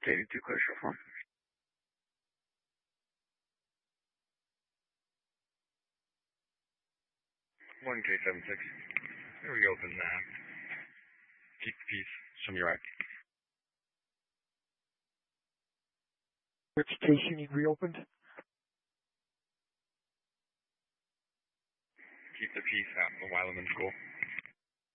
J82 clear show form. 1K76. Here we open that. Keep the peace. Show me your right. Which station you need reopened? Keep the peace at the Weileman School.